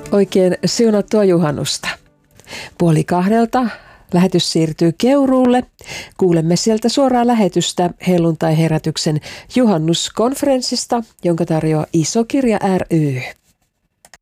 Oikein siunattua juhannusta. 1:30 lähetys siirtyy Keuruulle. Kuulemme sieltä suoraa lähetystä Helluntai-herätyksen juhannuskonferenssista, jonka tarjoaa Iso Kirja ry.